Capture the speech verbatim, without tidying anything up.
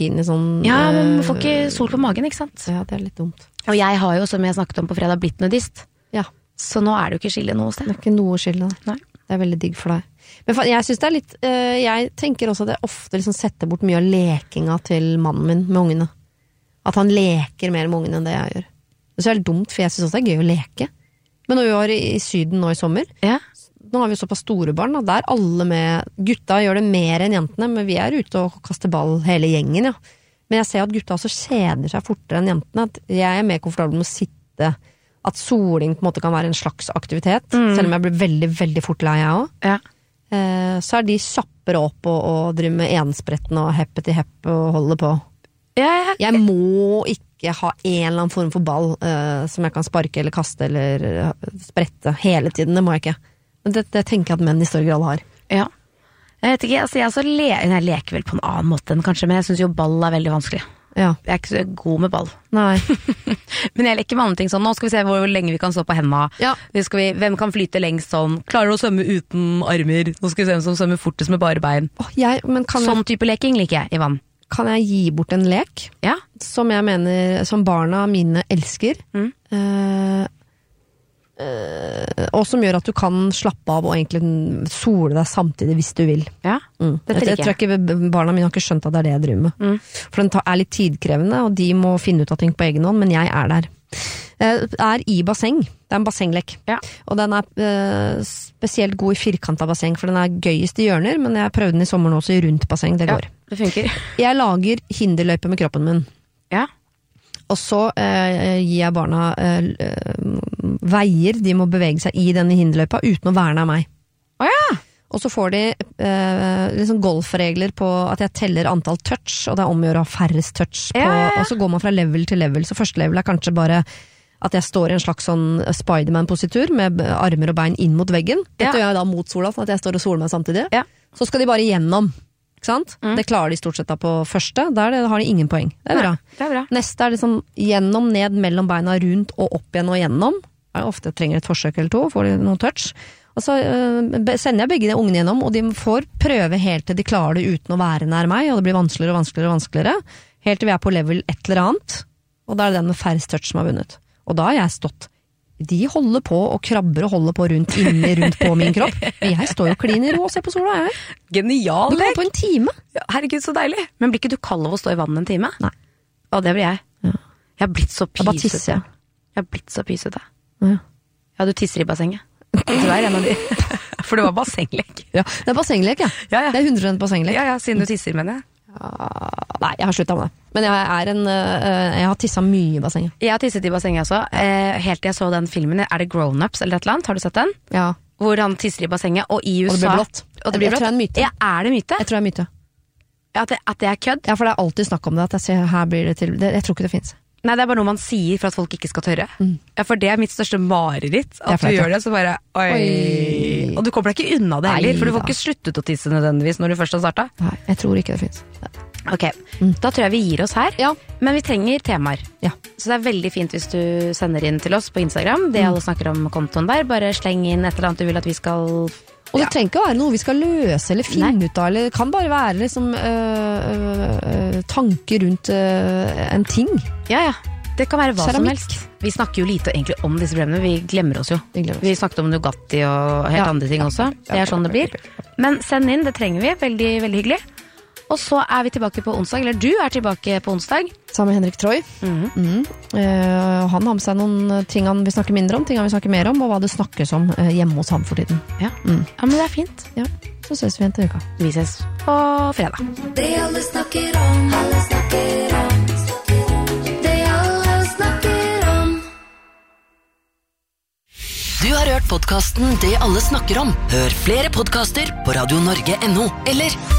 inn i sånn... Ja, men man får ikke sol på magen, ikke sant? Ja, det er litt dumt. Og jeg har jo, som jeg snakket om på fredag, blitt nudist. Ja. Så nå er det jo ikke skille noe sted. Det er ikke noe skille. Nei. Det er veldig digg for deg. Men jeg synes det er litt... Uh, jeg tenker også at jeg ofte liksom setter bort mye av lekinga til mannen min med ungene. At han leker mer med ungene enn det jeg gjør. Det er helt dumt, for jeg synes også det er gøy å leke. Men når vi var i, i Syden nå i sommer, ja. Nå har vi såpass store barn, og der alle med... Gutta gjør det mer enn jentene, men vi er ute og kaster ball hele gjengen, ja. Men jeg ser at gutta også kjeder seg fortere enn jentene. At jeg er mer komfortabel med å sitte... At soling på en måte kan være en slags aktivitet, mm. selv om jeg blir veldig, veldig fort lei jeg også. Ja. Eh, så er de kjappere opp og, og driver med enspretten og heppe til heppe og holder på. Ja, ja. Jeg må ikke ha en eller annen form for ball eh, som jeg kan sparke eller kaste eller uh, sprette hele tiden, det må jeg ikke. Men det, det tenker jeg at menn i større grad har. Ja. Jeg vet ikke, altså jeg, så le jeg leker vel på en annen måte enn kanskje, men jeg synes jo ball er veldig vanskelig. Ja. Jeg er ikke så god med ball. Nei. Men jeg leker med andre ting sånn. Nå skal vi se hvor lenge vi kan stå på hendene. Ja. Skal vi, hvem kan flyte lengst sånn? Klarer du å svømme uten armer? Nå skal vi se hvem som svømmer fortest med bare bein. Oh, jeg, men kan sånn jeg, type leking liker jeg i vann. Kan jeg gi bort en lek? Ja. Som jeg mener, som barna mine elsker. Mm. Uh, uh, og som gjør at du kan slappe av og egentlig sole deg samtidig hvis du vil. Ja, mm. dette jeg, jeg tror ikke barna mine har ikke skjønt at det er det jeg driver med. Mm. For den er litt tidkrevende, og de må finne ut av ting på egen hånd, men jeg er der. Uh, er i basseng. Det er en bassenglek. Ja. Og den er uh, spesielt god i firkanta basseng, for den er gøyest i hjørner, men jeg prøvde den i sommer nå, så i rundt basseng, det går. Ja, det funker. Jeg lager hinderløype med kroppen min. Ja. Og så uh, gir jeg barna uh, uh, veier, de må bevege seg i denne hinderløypa uten å verne av meg. Å ja! Og så får de uh, liksom golfregler på at jeg teller antall touch, og det er omgjør å ha færrest touch på, ja, ja, ja. og så går man fra level til level, så første level er kanskje bare at jeg står i en slags sånn Spiderman-positur med armer og bein inn mot veggen. Dette ja. gjør jeg da mot sola, sånn at jeg står og soler meg samtidig. Ja. Så skal de bare gjennom, ikke sant? Mm. Det klarer de stort sett da på første, der har de ingen poeng. Det er bra. Nei, det er bra. Neste er liksom gjennom, ned, mellom beina, rundt og opp igjen og gjennom. Jeg ofte trenger et forsøk eller to, får de noen touch. Og så øh, sender jeg begge de ungene gjennom, og de får prøve helt til de klarer det uten å være nær meg, og det blir vanskeligere og vanskeligere og vanskeligere, helt til vi er på level et eller annet, og da er det den med færrest touch som har vunnet. Og da har jeg stått, de holder på og krabber og holder på rundt inni rundt på min kropp, jeg står jo klin i ro og ser på sola, jeg. Genial lek! Du kan på en time. Ja, herregud, så deilig. Men blir ikke du kald av å stå i vann en time? Nei. Å, det blir jeg. Ja. Jeg har blitt så pysete. Jeg bare tisser, ja. Jeg har blitt så pysete. Ja. Ja, du tisser i bassenget. Du er en av de. For det var bassenglek. Ja, det er bassenglek, ja. Ja, ja. Det er hundre prosent bassenglek. Ja, ja, siden du tisser, mener jeg. Ja, nei, jeg har sluttet med det. Men jeg er en uh, jeg har tisset mye i bassenget. Jeg har tisset i bassenget også. Eh, helt til jeg så den filmen, er det Grown Ups eller et eller annet? Har du sett den? Ja. Hvor han tisser i bassenget, og i U S A... Og det blir blått. Og det blir jeg, jeg tror det er en myte. Ja, er det myte? Jeg tror det er myte. At det, at det er kødd? Ja, for det er alltid snakk om det, at jeg ser, her blir det til... Det, jeg tror ikke det finnes. Nei, det er bare noe man sier for at folk ikke skal tørre. Mm. Ja, for det er mitt største mareritt. At fleit, du gjør ja. det, så bare oi. oi. Og du kommer deg ikke unna det heller, for du får ikke sluttet å tisse nødvendigvis når du først har startet. Nei, jeg tror ikke det finnes. Ok, mm. Da tror jeg vi gir oss her. Ja. Men vi trenger temaer. Ja. Så det er veldig fint hvis du sender inn til oss på Instagram. Det mm. alle snakker om kontoen der. Bare sleng inn et eller annet du vil at vi skal... Og det ja. trenger ikke å være noe vi skal løse eller finne Nei. ut av, eller det kan bare være liksom øh, øh, tanker rundt øh, en ting. Ja, ja. Det kan være hva Ceramikk. som helst. Vi snakker jo lite egentlig om disse problemene. Vi glemmer oss jo. Vi, glemmer oss. vi snakket om Nugatti og helt ja. andre ting ja. også. Det er sånn det blir. Men send inn, det trenger vi. Veldig, veldig hyggelig. Og så er vi tilbake på onsdag, eller du er tilbake på onsdag. Sammen med Henrik Troy. Mm. Mm. Uh, han har med seg noen ting han vil snakke mindre om, ting han vil snakke mer om, og hva det snakkes om uh, hjemme hos ham for tiden. Ja. Mm. Ja, men det er fint. Ja, så ses vi igjen til uka. Vi ses på fredag. Det alle snakker om, alle snakker om, det alle snakker om. Du har hørt podcasten Det alle snakker om. Hør flere podcaster på radio norge punktum no eller